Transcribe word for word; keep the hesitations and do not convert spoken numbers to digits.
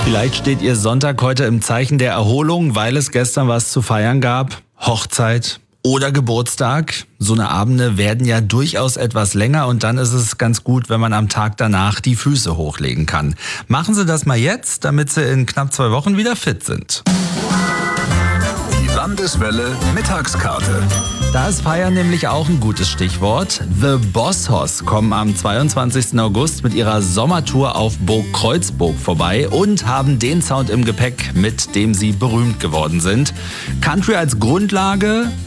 Vielleicht steht Ihr Sonntag heute im Zeichen der Erholung, weil es gestern was zu feiern gab. Hochzeit oder Geburtstag. So eine Abende werden ja durchaus etwas länger und dann ist es ganz gut, wenn man am Tag danach die Füße hochlegen kann. Machen Sie das mal jetzt, damit Sie in knapp zwei Wochen wieder fit sind. Die Landeswelle Mittagskarte. Da ist Feiern nämlich auch ein gutes Stichwort. The Boss Hoss kommen am zweiundzwanzigsten August mit ihrer Sommertour auf Burg Kreuzburg vorbei und haben den Sound im Gepäck, mit dem sie berühmt geworden sind. Country als Grundlage,